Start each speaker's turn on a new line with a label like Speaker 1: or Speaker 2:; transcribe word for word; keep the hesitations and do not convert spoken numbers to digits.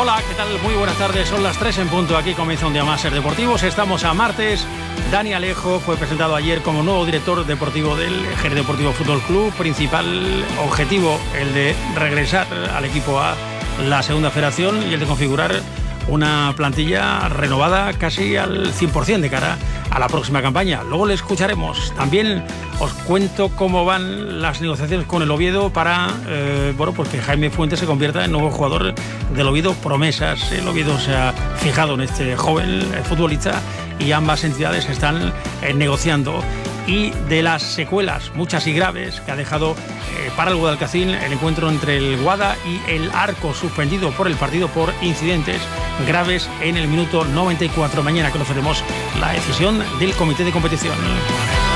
Speaker 1: Hola, ¿qué tal? Muy buenas tardes, son las tres en punto, aquí comienza un día más Ser Deportivos, estamos a martes. Dani Alejo fue presentado ayer como nuevo director deportivo del Jerez Deportivo Fútbol Club, principal objetivo el de regresar al equipo a la segunda federación y el de configurar una plantilla renovada casi al cien por ciento de cara a la próxima campaña. Luego le escucharemos. También os cuento cómo van las negociaciones con el Oviedo para eh, bueno, pues que Jaime Fuentes se convierta en nuevo jugador del Oviedo. Promesas. El Oviedo se ha fijado en este joven futbolista y ambas entidades están eh, negociando. Y de las secuelas, muchas y graves, que ha dejado eh, para el Guadalcacín el encuentro entre el Guada y el Arco, suspendido por el partido por incidentes graves en el minuto noventa y cuatro. Mañana conoceremos la decisión del comité de competición.